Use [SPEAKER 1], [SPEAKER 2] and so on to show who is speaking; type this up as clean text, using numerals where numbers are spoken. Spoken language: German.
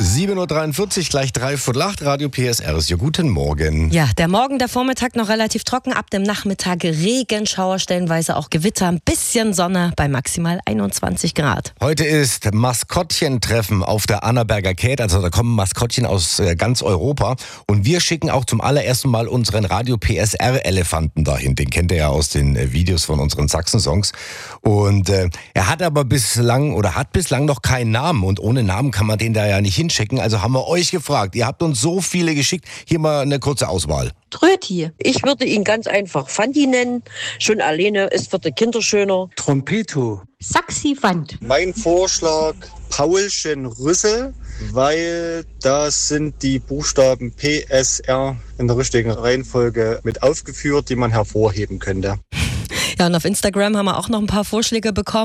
[SPEAKER 1] 7.43 Uhr, gleich 7:45, Radio PSR ist hier. Guten Morgen.
[SPEAKER 2] Ja, der Morgen, der Vormittag noch relativ trocken, ab dem Nachmittag Regenschauer, stellenweise auch Gewitter, ein bisschen Sonne bei maximal 21 Grad.
[SPEAKER 1] Heute ist Maskottchentreffen auf der Annaberger Käth, also da kommen Maskottchen aus ganz Europa und wir schicken auch zum allerersten Mal unseren Radio PSR-Elefanten dahin. Den kennt ihr ja aus den Videos von unseren Sachsen-Songs und er hat aber bislang noch keinen Namen und ohne Namen kann man den da ja nicht hinschicken, also haben wir euch gefragt. Ihr habt uns so viele geschickt, hier mal eine kurze Auswahl.
[SPEAKER 3] Tröti. Ich würde ihn ganz einfach Fanti nennen. Schon alleine ist für die Kinder schöner.
[SPEAKER 4] Trompeto.
[SPEAKER 5] Saxifant.
[SPEAKER 6] Mein Vorschlag Paulchen Rüssel, weil da sind die Buchstaben PSR in der richtigen Reihenfolge mit aufgeführt, die man hervorheben könnte.
[SPEAKER 2] Ja, und auf Instagram haben wir auch noch ein paar Vorschläge bekommen.